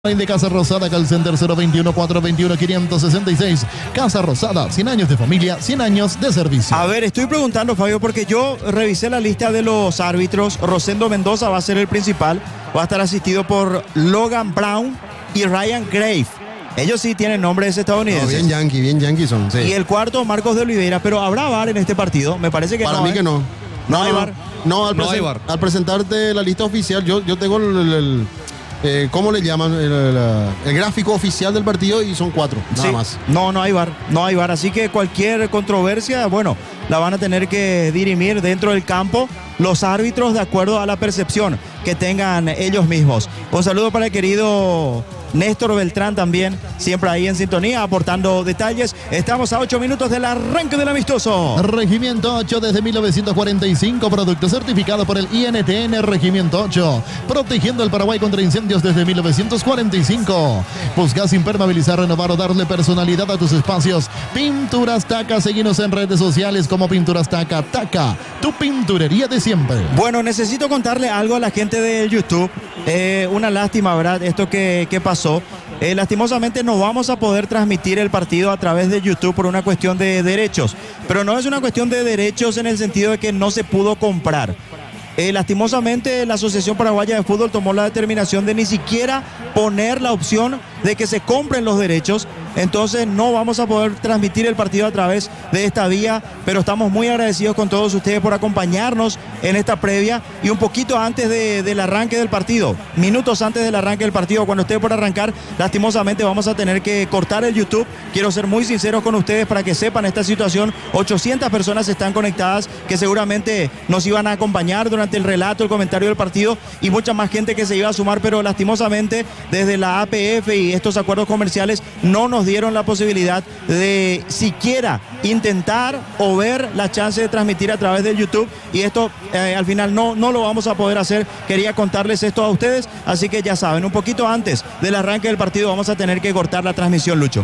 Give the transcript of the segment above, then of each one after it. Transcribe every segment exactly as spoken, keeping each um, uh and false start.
De Casa Rosada, Call Center cero veintiuno, cuatrocientos veintiuno, quinientos sesenta y seis. Casa Rosada, cien años de familia, cien años de servicio. A ver, estoy preguntando, Fabio, porque yo revisé la lista de los árbitros. Rosendo Mendoza va a ser el principal. Va a estar asistido por Logan Brown y Ryan Grave. Ellos sí tienen nombres estadounidenses. No, bien yankee, bien yankee son, sí. Y el cuarto, Marcos de Oliveira. Pero ¿habrá V A R en este partido? Me parece que Para no. mí ¿eh? que no. No, No, hay no, V A R. no, al, No presen- hay V A R. al presentarte la lista oficial, yo, yo tengo el, el- el, eh, ¿cómo le llaman? El, el- el gráfico oficial del partido y son cuatro, nada Sí. más. No, no hay V A R, no hay V A R, así que cualquier controversia, bueno, la van a tener que dirimir dentro del campo los árbitros de acuerdo a la percepción que tengan ellos mismos. Un saludo para el querido Néstor Beltrán también, siempre ahí en sintonía, aportando detalles. Estamos a ocho minutos del arranque del amistoso. Regimiento ocho desde mil novecientos cuarenta y cinco, producto certificado por el I N T N Regimiento ocho, protegiendo el Paraguay contra incendios desde mil novecientos cuarenta y cinco. Buscas impermeabilizar, renovar o darle personalidad a tus espacios. Pinturas Taca, seguinos en redes sociales como Pinturas Taca. Taca, tu pinturería de siempre. Bueno, necesito contarle algo a la gente de YouTube. Eh, una lástima, ¿verdad? Esto que, que pasó. Eh, lastimosamente no vamos a poder transmitir el partido a través de YouTube por una cuestión de derechos. Pero no es una cuestión de derechos en el sentido de que no se pudo comprar. Eh, lastimosamente la Asociación Paraguaya de Fútbol tomó la determinación de ni siquiera poner la opción de que se compren los derechos. Entonces no vamos a poder transmitir el partido a través de esta vía, pero estamos muy agradecidos con todos ustedes por acompañarnos en esta previa y un poquito antes de, del arranque del partido, minutos antes del arranque del partido, cuando esté por arrancar, lastimosamente vamos a tener que cortar el YouTube. Quiero ser muy sincero con ustedes para que sepan esta situación. ochocientas personas están conectadas que seguramente nos iban a acompañar durante el relato, el comentario del partido y mucha más gente que se iba a sumar, pero lastimosamente desde la A P F y estos acuerdos comerciales no nos dieron la posibilidad de siquiera intentar o ver la chance de transmitir a través del YouTube y esto eh, al final no, no lo vamos a poder hacer. Quería contarles esto a ustedes, así que ya saben, un poquito antes del arranque del partido vamos a tener que cortar la transmisión, Lucho.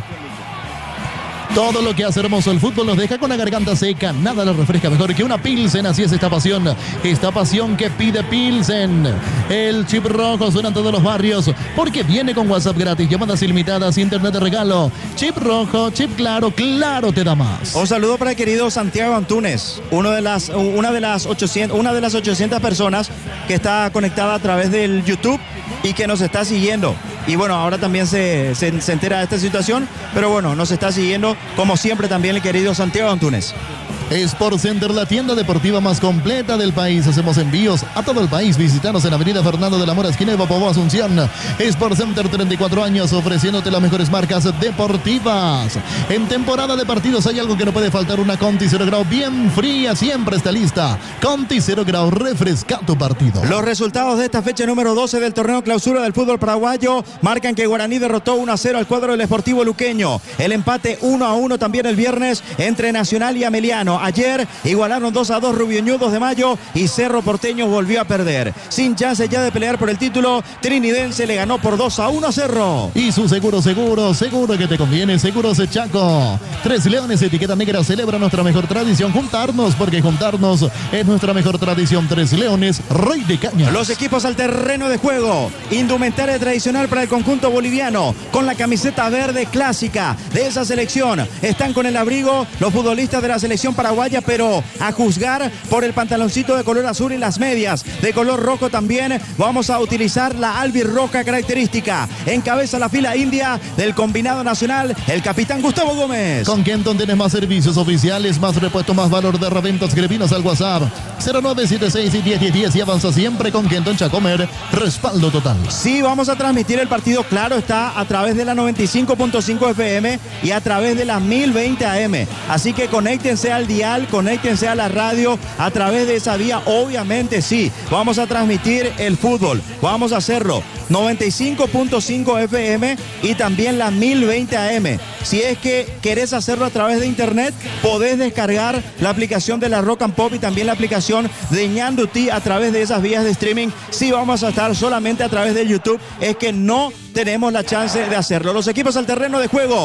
Todo lo que hace hermoso el fútbol nos deja con la garganta seca. Nada lo refresca mejor que una Pilsen. Así es esta pasión. Esta pasión que pide Pilsen. El chip rojo suena en todos los barrios porque viene con WhatsApp gratis, llamadas ilimitadas, internet de regalo. Chip rojo, chip claro, claro te da más. Un saludo para el querido Santiago Antunes, uno de las, una, de las ochocientas, una de las ochocientas personas que está conectada a través del YouTube y que nos está siguiendo. Y bueno, ahora también se, se, se entera de esta situación, pero bueno, nos está siguiendo como siempre también el querido Santiago Antunes. Sport Center, la tienda deportiva más completa del país. Hacemos envíos a todo el país. Visítanos en Avenida Fernando de la Mora, esquina de Popó, Asunción. Sport Center, treinta y cuatro años, ofreciéndote las mejores marcas deportivas. En temporada de partidos hay algo que no puede faltar: una Conti Cero Grau bien fría, siempre está lista. Conti Cero Grau, refresca tu partido. Los resultados de esta fecha número doce del torneo clausura del fútbol paraguayo marcan que Guaraní derrotó uno a cero al cuadro del Sportivo Luqueño. El empate uno a uno también el viernes entre Nacional y Ameliano. Ayer igualaron dos a dos Rubioñudos de Mayo y Cerro Porteño volvió a perder. Sin chance ya de pelear por el título, Trinidense le ganó por dos a uno a Cerro. Y su seguro, seguro, seguro que te conviene, Seguros de Chaco. Tres Leones, etiqueta negra, celebra nuestra mejor tradición, juntarnos, porque juntarnos es nuestra mejor tradición. Tres Leones, Rey de Cañas. Los equipos al terreno de juego. Indumentaria tradicional para el conjunto boliviano, con la camiseta verde clásica de esa selección. Están con el abrigo los futbolistas de la selección paraguaya, pero a juzgar por el pantaloncito de color azul y las medias de color rojo también, vamos a utilizar la albirroja característica. Encabeza la fila india del combinado nacional el capitán Gustavo Gómez. Con Kenton tienes más servicios oficiales, más repuesto, más valor de reventas. Escribinos al WhatsApp cero nueve siete seis y diez diez diez y avanza siempre con Kenton Chacomer. Respaldo total. Sí, vamos a transmitir el partido, claro está, a través de la noventa y cinco punto cinco F M y a través de la mil veinte A M. Así que conéctense al dial, conéctense a la radio a través de esa vía. Obviamente sí, vamos a transmitir el fútbol, vamos a hacerlo noventa y cinco punto cinco F M y también la mil veinte A M. Si es que querés hacerlo a través de internet, podés descargar la aplicación de la Rock and Pop y también la aplicación de Ñanduti a través de esas vías de streaming. Sí, vamos a estar solamente a través de YouTube, es que no tenemos la chance de hacerlo. Los equipos al terreno de juego.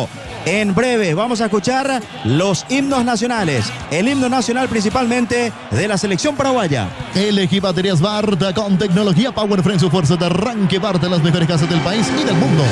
En breve vamos a escuchar los himnos nacionales, el himno nacional principalmente de la selección paraguaya. Elegí baterías Barta con tecnología Power Frame, su fuerza de arranque. Barta, las mejores casas del país y del mundo.